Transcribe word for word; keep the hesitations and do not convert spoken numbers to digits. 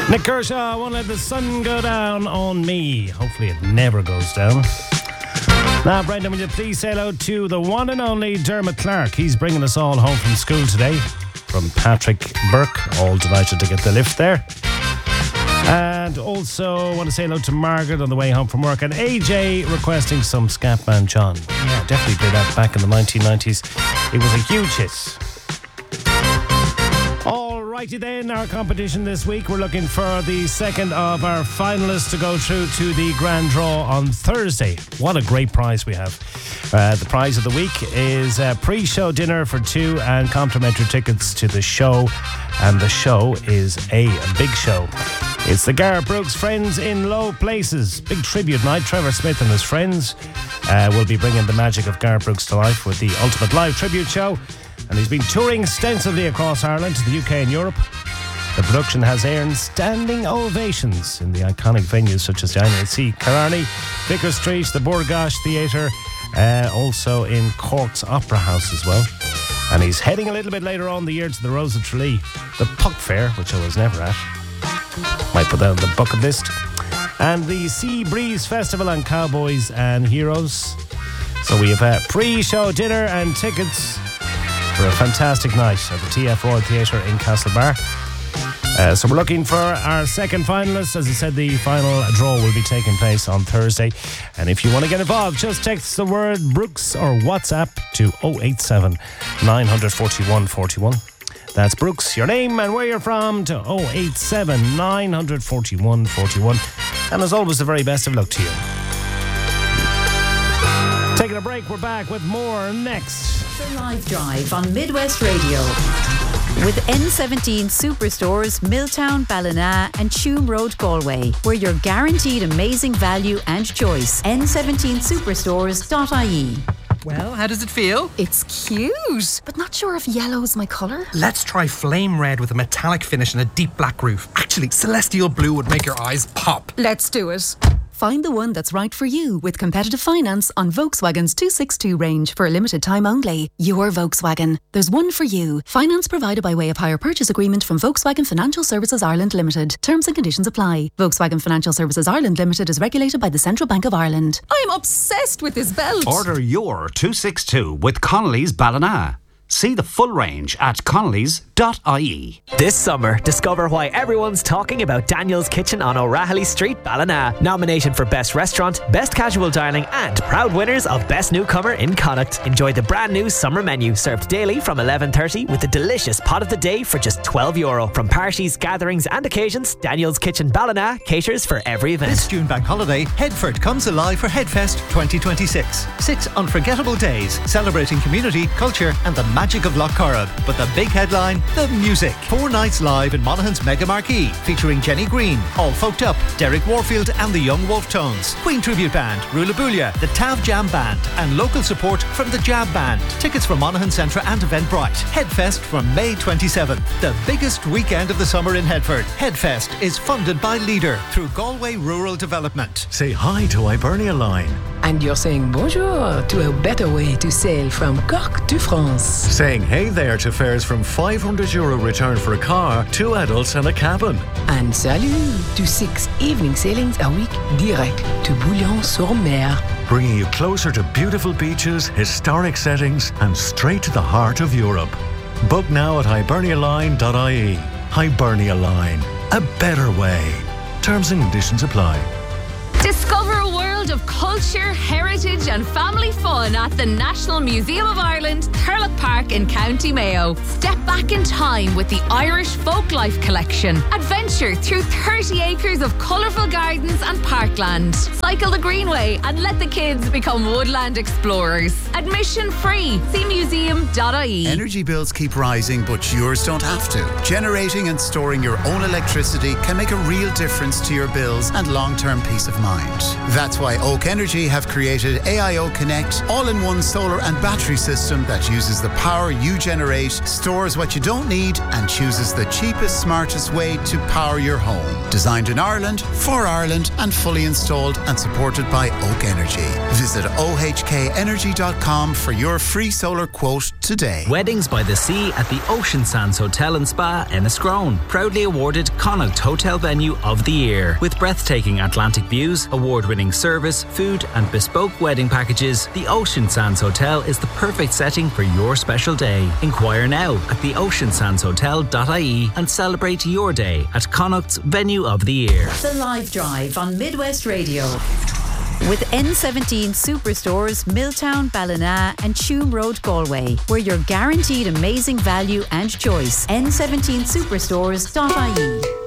Nick Kershaw, I won't let the sun go down on me. Hopefully it never goes down. Now, Brendan, will you please say hello to the one and only Dermot Clark. He's bringing us all home from school today. From Patrick Burke, all delighted to get the lift there. And also want to say hello to Margaret on the way home from work. And A J requesting some Scatman John. Yeah, definitely played that back in the nineteen nineties. It was a huge hit. Alrighty then, our competition this week. We're looking for the second of our finalists to go through to the grand draw on Thursday. What a great prize we have. Uh, the prize of the week is a pre-show dinner for two and complimentary tickets to the show. And the show is a, a big show. It's the Gareth Brooks Friends in Low Places. Big tribute night. Trevor Smith and his friends uh, will be bringing the magic of Gareth Brooks to life with the ultimate live tribute show. And he's been touring extensively across Ireland, to the U K and Europe. The production has earned standing ovations in the iconic venues such as the I N C Killarney, Vicar Street, the Burgash Theatre, uh, also in Cork's Opera House as well. And he's heading a little bit later on the year to the Rose of Tralee, the Puck Fair, which I was never at. Might put that on the bucket list. And the Sea Breeze Festival and Cowboys and Heroes. So we have a pre-show dinner and tickets for a fantastic night at the T F Royal Theatre in Castlebar. Uh, so we're looking for our second finalist. As I said, the final draw will be taking place on Thursday. And if you want to get involved, just text the word Brooks or WhatsApp to oh eight seven, nine four one, four one. That's Brooks, your name and where you're from, to oh eight seven, nine four one, four one. And as always, the very best of luck to you. Taking a break, we're back with more next. The Live Drive on Midwest Radio. With N seventeen Superstores, Milltown, Ballina and Tuam Road, Galway, where you're guaranteed amazing value and choice. N seventeen superstores dot I E. Well, how does it feel? It's cute, but not sure if yellow is my colour. Let's try flame red with a metallic finish and a deep black roof. Actually, celestial blue would make your eyes pop. Let's do it. Find the one that's right for you with competitive finance on Volkswagen's two sixty-two range for a limited time only. Your Volkswagen. There's one for you. Finance provided by way of hire purchase agreement from Volkswagen Financial Services Ireland Limited. Terms and conditions apply. Volkswagen Financial Services Ireland Limited is regulated by the Central Bank of Ireland. I'm obsessed with this belt. Order your two sixty-two with Connolly's Ballina. See the full range at connellys dot I E. This summer, discover why everyone's talking about Daniel's Kitchen on O'Rahilly Street, Ballina. Nominated for Best Restaurant, Best Casual Dining and proud winners of Best Newcomer in Connacht. Enjoy the brand new summer menu served daily from eleven thirty with the delicious pot of the day for just twelve euro. From parties, gatherings and occasions, Daniel's Kitchen Ballina caters for every event. This June bank holiday, Headford comes alive for Headfest twenty twenty-six. Six unforgettable days celebrating community, culture and the magic of Lough Corrib. But the big headline, the music. Four nights live in Monaghan's Mega Marquee, featuring Jenny Green, All Folked Up, Derek Warfield and the Young Wolf Tones, Queen Tribute Band, Rulabulia, the Tav Jam Band and local support from the Jab Band. Tickets for Monaghan Centre and Eventbrite. Headfest from May twenty-seventh. The biggest weekend of the summer in Headford. Headfest is funded by Leader through Galway Rural Development. Say hi to Hibernia Line. And you're saying bonjour to a better way to sail from Cork to France. Saying hey there to fares from five hundred euro return for a car, two adults and a cabin. And salut to six evening sailings a week direct to Bouillon-sur-Mer. Bringing you closer to beautiful beaches, historic settings and straight to the heart of Europe. Book now at hibernia line dot I E. Hibernia Line. A better way. Terms and conditions apply. Discover a world of culture, heritage and family fun at the National Museum of Ireland, Thurlock Park in County Mayo. Step back in time with the Irish Folklife Collection. Adventure through thirty acres of colourful gardens and parkland. Cycle the Greenway and let the kids become woodland explorers. Admission free. See museum dot I E. Energy bills keep rising, but yours don't have to. Generating and storing your own electricity can make a real difference to your bills and long-term peace of mind. That's why Oak Energy have created A I O Connect, all-in-one solar and battery system that uses the power you generate, stores what you don't need, and chooses the cheapest, smartest way to power your home. Designed in Ireland, for Ireland, and fully installed and supported by Oak Energy. Visit o h k energy dot com for your free solar quote today. Weddings by the Sea at the Ocean Sands Hotel and Spa, Enniscrone. Proudly awarded Connacht Hotel Venue of the Year. With breathtaking Atlantic views, award-winning service, food and bespoke wedding packages, the Ocean Sands Hotel is the perfect setting for your special day. Inquire now at the ocean sands hotel dot I E and celebrate your day at Connacht's Venue of the Year. The Live Drive on Midwest Radio. With N seventeen Superstores, Milltown, Ballina and Tuam Road, Galway, where you're guaranteed amazing value and choice. N seventeen superstores dot I E.